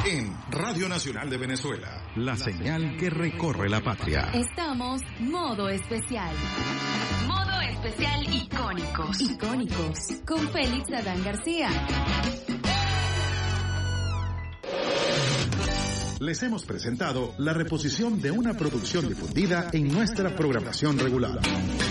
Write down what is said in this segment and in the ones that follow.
en Radio Nacional de Venezuela, la señal que recorre la patria. Estamos modo especial. Modo especial icónicos. Icónicos. Con Félix Adán García. Les hemos presentado la reposición de una producción difundida en nuestra programación regular.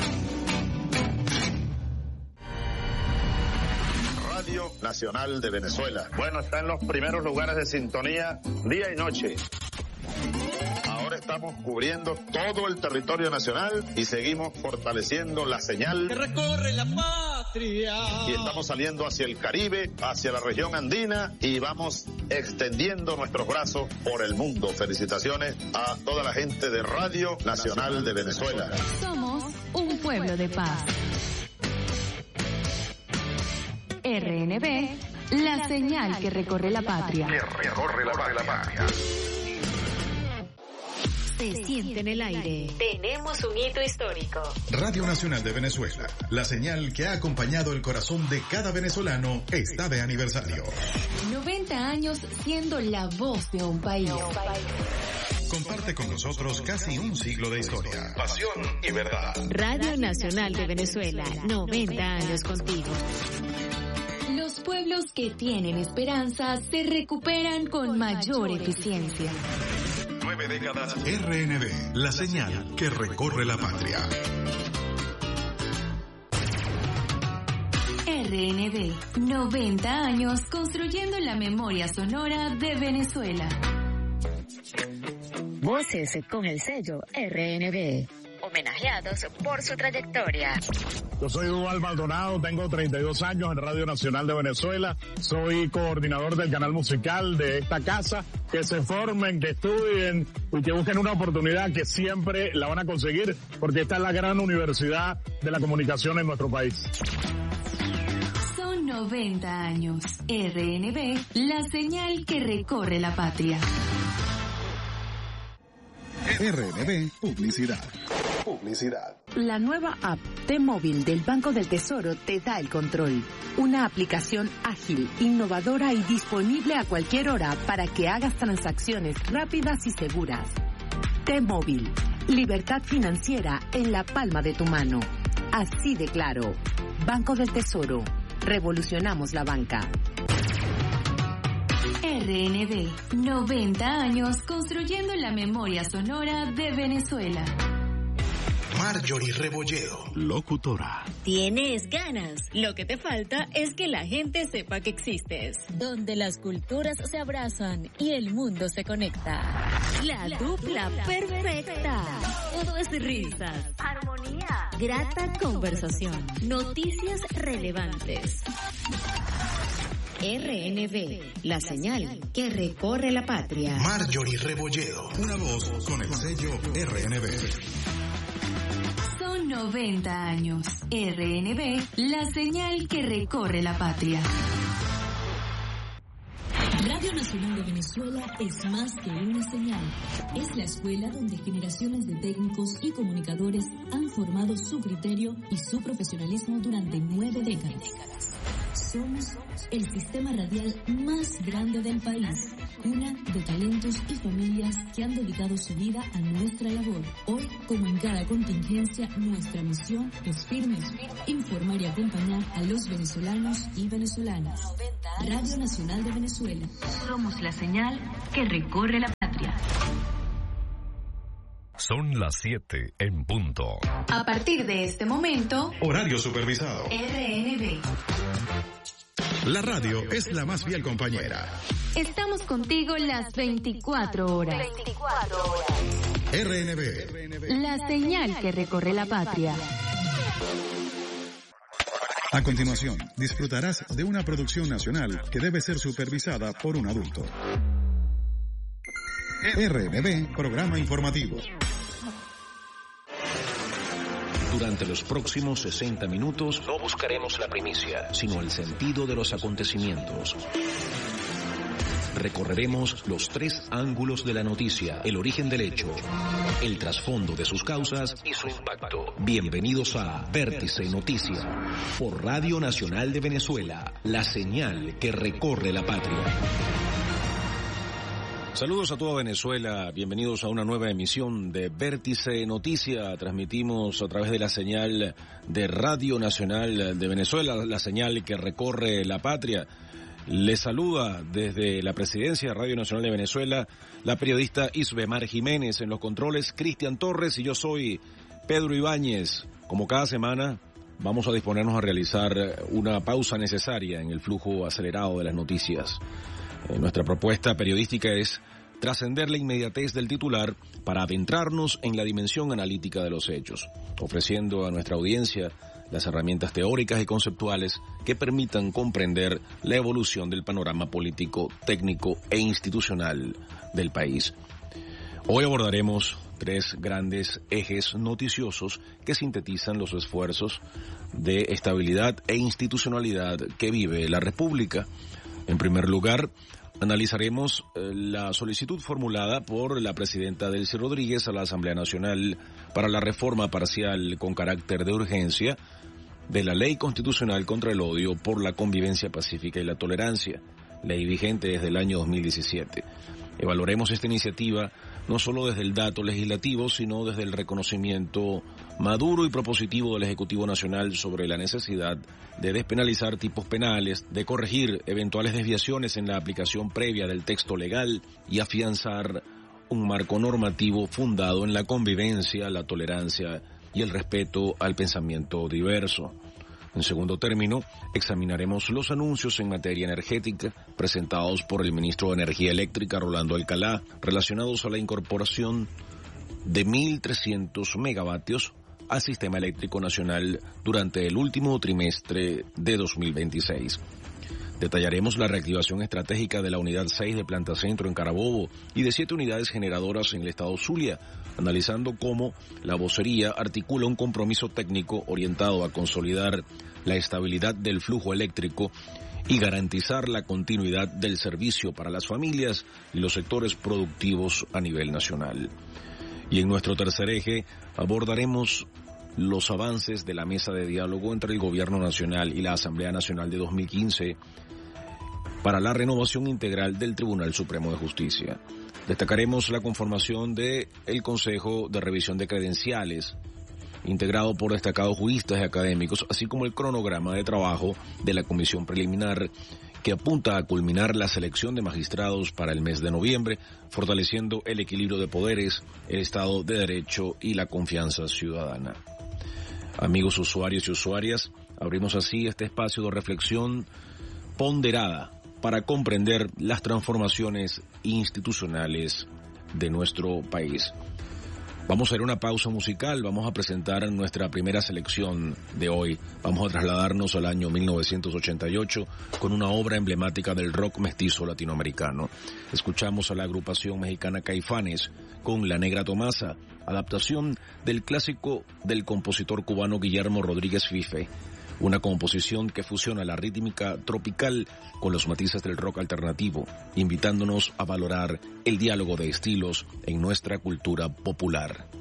Radio Nacional de Venezuela. Bueno, está en los primeros lugares de sintonía día y noche. Ahora estamos cubriendo todo el territorio nacional y seguimos fortaleciendo la señal que recorre la patria. Y estamos saliendo hacia el Caribe, hacia la región andina y vamos extendiendo nuestros brazos por el mundo. Felicitaciones a toda la gente de Radio Nacional de Venezuela. Somos un pueblo de paz. RNB, la señal que recorre la patria. Que recorre la patria. Se siente en el aire. Tenemos un hito histórico. Radio Nacional de Venezuela, la señal que ha acompañado el corazón de cada venezolano, está de aniversario. 90 años siendo la voz de un país. Comparte con nosotros casi un siglo de historia, pasión y verdad. Radio Nacional de Venezuela, 90 años contigo. Los pueblos que tienen esperanza se recuperan con mayor eficiencia. 9 décadas RNB, la señal que recorre la patria. RNB, 90 años construyendo la memoria sonora de Venezuela. Voces con el sello RNB, homenajeados por su trayectoria. Yo soy Duval Maldonado, tengo 32 años en Radio Nacional de Venezuela, soy coordinador del canal musical de esta casa. Que se formen, que estudien y que busquen una oportunidad que siempre la van a conseguir, porque esta es la gran universidad de la comunicación en nuestro país. Son 90 años. RNB, la señal que recorre la patria. RNB Publicidad. La nueva app T-Móvil del Banco del Tesoro te da el control. Una aplicación ágil, innovadora y disponible a cualquier hora para que hagas transacciones rápidas y seguras. T-Móvil, libertad financiera en la palma de tu mano. Así de claro. Banco del Tesoro. Revolucionamos la banca. RNB, 90 años construyendo la memoria sonora de Venezuela. Marjorie Rebolledo, locutora. ¿Tienes ganas? Lo que te falta es que la gente sepa que existes. Donde las culturas se abrazan y el mundo se conecta. La dupla perfecta. Todo es risas, armonía, grata conversación, noticias relevantes. RNB, la señal que recorre la patria. Marjorie Rebolledo, una voz con el sello RNB. Son 90 años. RNB, la señal que recorre la patria. Radio Nacional de Venezuela es más que una señal. Es la escuela donde generaciones de técnicos y comunicadores han formado su criterio y su profesionalismo durante 9 décadas. Somos el sistema radial más grande del país, cuna de talentos y familias que han dedicado su vida a nuestra labor. Hoy, como en cada contingencia, nuestra misión es firme, informar y acompañar a los venezolanos y venezolanas. Radio Nacional de Venezuela. Somos la señal que recorre la patria. Son las 7 en punto. A partir de este momento, horario supervisado. RNB. La radio es la más fiel compañera. Estamos contigo las 24 horas. RNB. La señal que recorre la patria. A continuación, disfrutarás de una producción nacional que debe ser supervisada por un adulto. RNB, programa informativo. Durante los próximos 60 minutos no buscaremos la primicia, sino el sentido de los acontecimientos. Recorreremos los 3 ángulos de la noticia, el origen del hecho, el trasfondo de sus causas y su impacto. Bienvenidos a Vértice Noticias, por Radio Nacional de Venezuela, la señal que recorre la patria. Saludos a toda Venezuela, bienvenidos a una nueva emisión de Vértice Noticia. Transmitimos a través de la señal de Radio Nacional de Venezuela, la señal que recorre la patria. Les saluda desde la presidencia de Radio Nacional de Venezuela la periodista Isbemar Jiménez, en los controles Cristian Torres y yo soy Pedro Ibáñez. Como cada semana vamos a disponernos a realizar una pausa necesaria en el flujo acelerado de las noticias. Nuestra propuesta periodística es trascender la inmediatez del titular para adentrarnos en la dimensión analítica de los hechos, ofreciendo a nuestra audiencia las herramientas teóricas y conceptuales que permitan comprender la evolución del panorama político, técnico e institucional del país. Hoy abordaremos 3 grandes ejes noticiosos que sintetizan los esfuerzos de estabilidad e institucionalidad que vive la República. En primer lugar, analizaremos la solicitud formulada por la presidenta Delcy Rodríguez a la Asamblea Nacional para la reforma parcial con carácter de urgencia de la Ley Constitucional contra el Odio por la Convivencia Pacífica y la Tolerancia, ley vigente desde el año 2017. Evaluaremos esta iniciativa no solo desde el dato legislativo, sino desde el reconocimiento maduro y propositivo del Ejecutivo Nacional sobre la necesidad de despenalizar tipos penales, de corregir eventuales desviaciones en la aplicación previa del texto legal y afianzar un marco normativo fundado en la convivencia, la tolerancia y el respeto al pensamiento diverso. En segundo término, examinaremos los anuncios en materia energética presentados por el ministro de Energía Eléctrica, Rolando Alcalá, relacionados a la incorporación de 1.300 megavatios al sistema eléctrico nacional durante el último trimestre de 2026. Detallaremos la reactivación estratégica de la Unidad 6 de Planta Centro en Carabobo y de 7 unidades generadoras en el estado Zulia, analizando cómo la vocería articula un compromiso técnico orientado a consolidar la estabilidad del flujo eléctrico y garantizar la continuidad del servicio para las familias y los sectores productivos a nivel nacional. Y en nuestro tercer eje abordaremos los avances de la mesa de diálogo entre el Gobierno Nacional y la Asamblea Nacional de 2015 para la renovación integral del Tribunal Supremo de Justicia. Destacaremos la conformación del Consejo de Revisión de Credenciales, integrado por destacados juristas y académicos, así como el cronograma de trabajo de la Comisión Preliminar, que apunta a culminar la selección de magistrados para el mes de noviembre, fortaleciendo el equilibrio de poderes, el Estado de Derecho y la confianza ciudadana. Amigos usuarios y usuarias, abrimos así este espacio de reflexión ponderada para comprender las transformaciones institucionales de nuestro país. Vamos a hacer una pausa musical, vamos a presentar nuestra primera selección de hoy. Vamos a trasladarnos al año 1988 con una obra emblemática del rock mestizo latinoamericano. Escuchamos a la agrupación mexicana Caifanes con La Negra Tomasa, adaptación del clásico del compositor cubano Guillermo Rodríguez Fife. Una composición que fusiona la rítmica tropical con los matices del rock alternativo, invitándonos a valorar el diálogo de estilos en nuestra cultura popular.